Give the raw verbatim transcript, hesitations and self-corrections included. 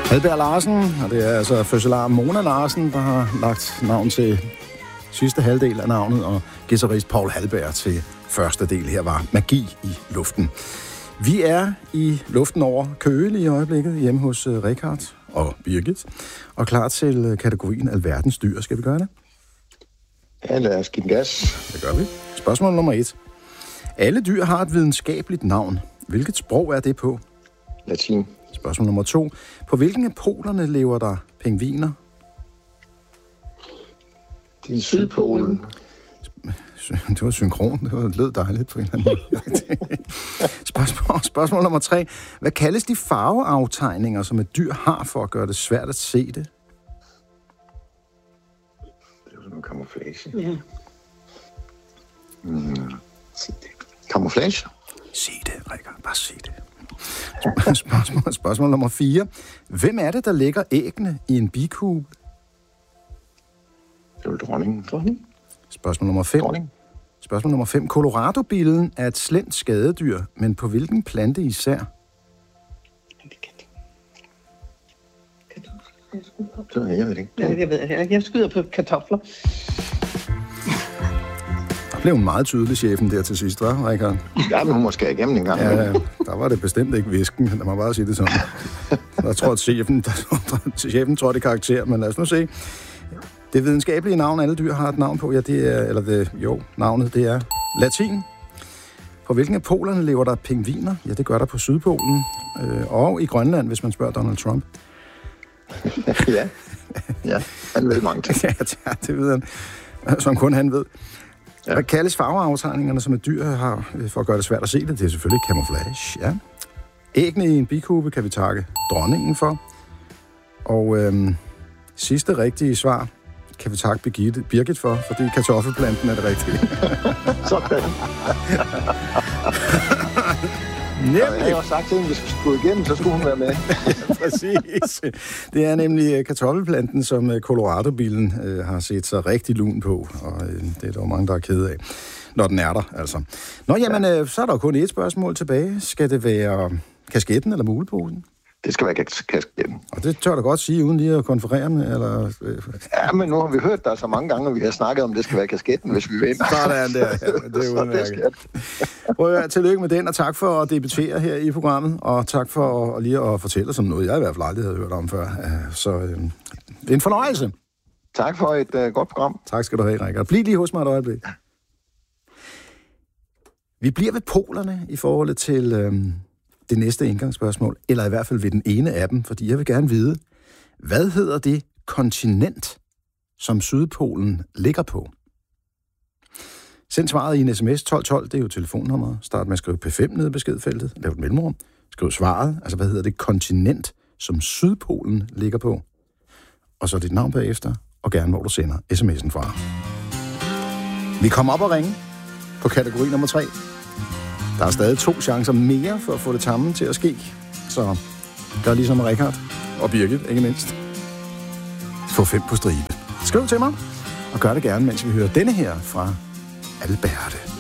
Halberg Larsen, og det er altså fødselar Mona Larsen, der har lagt navn til sidste halvdel af navnet, og guitarist Paul Halberg til første del. Her var Magi i luften. Vi er i luften over Køge i øjeblikket, hjemme hos Richard og Birgit, og klar til kategorien Alverdens dyr. Skal vi gøre det? Ja, lad os give den gas. Det gør vi. Spørgsmål nummer et. Alle dyr har et videnskabeligt navn. Hvilket sprog er det på? Latin. Spørgsmål nummer to. På hvilken af polerne lever der pingviner? Det er Sydpolen. Det var synkron. Det var lød dejligt på en eller anden måde. Spørgsmål, spørgsmål nummer tre. Hvad kaldes de farveaftegninger, som et dyr har for at gøre det svært at se det? Det er jo sådan noget camouflage. Ja. Mm. Camouflage? Se det, Richard. Bare se det. Spørgsmål, spørgsmål nummer fire. Hvem er det, der lægger æggene i en bikube? Det er jo dronningen. Dronning. Spørgsmål nummer fem. Dronning. Spørgsmål nummer fem. Colorado-billen er et slemt skadedyr, men på hvilken plante især? Det ved jeg ikke. Ja, jeg ved det. Jeg skyder på kartofler. Der blev en meget tydelig chefen der til sidst, var Richard? Ja, men hun må skære igennem en gang. Ja, der var det bestemt ikke visken. Lad mig bare sige det sådan. Jeg tror, at chefen, der, chefen trådte i karakter, men lad os nu se. Det videnskabelige navn, alle dyr har et navn på, ja, det er, eller det, jo, navnet, det er latin. På hvilken af polerne lever der pingviner? Ja, det gør der på Sydpolen. Øh, og i Grønland, hvis man spørger Donald Trump. Ja, ja, han ved mange ting. Ja, det ved han, som kun han ved. Ja. Hvad kaldes farveaftegningerne, som et dyr har for at gøre det svært at se det? Det er selvfølgelig camouflage, ja. Æggene i en bikube kan vi takke dronningen for. Og øhm, sidste rigtige svar kan vi takke Birgit, Birgit for, fordi kartoffelplanten er det rigtige. Sådan. Nemlig. Jeg har sagt til hende, hvis vi skulle igennem, så skulle hun være med. Præcis. Det er nemlig kartoffelplanten, som Colorado-bilen øh, har set sig rigtig lun på, og øh, det er der jo mange, der er kede af, når den er der, altså. Nå, jamen, øh, så er der jo kun et spørgsmål tilbage. Skal det være kasketten eller muleposen? Det skal være kasketten. Og det tør du godt sige, uden lige at konferere med, eller... Øh. Ja, men nu har vi hørt dig så mange gange, og vi har snakket om, det skal være kasketten, hvis vi vinder. Sådan der, ja, det er udmærket. Prøv at tillykke med den, og tak for at debutere her i programmet, og tak for at, lige at fortælle os om noget, jeg i hvert fald aldrig havde hørt om før. Så øh, det er en fornøjelse. Tak for et uh, godt program. Tak skal du have, Richard. Bliv lige hos mig et øjeblik. Vi bliver ved polerne i forhold til øh, det næste indgangsspørgsmål, eller i hvert fald ved den ene af dem, fordi jeg vil gerne vide, hvad hedder det kontinent, som Sydpolen ligger på? Send svaret i en sms tolv tolv, det er jo telefonnummeret. Start med at skrive P fem nede i beskedfeltet, lav et mellemrum. Skriv svaret, altså hvad hedder det kontinent, som Sydpolen ligger på? Og så dit navn bagefter, og gerne hvor du sender sms'en fra. Vi kommer op og ringe på kategori nummer tre. Der er stadig to chancer mere for at få det tamme til at ske. Så gør ligesom Richard og Birgit, ikke mindst. Få fem på stribe. Skriv til mig, og gør det gerne, mens vi hører denne her fra Alberte.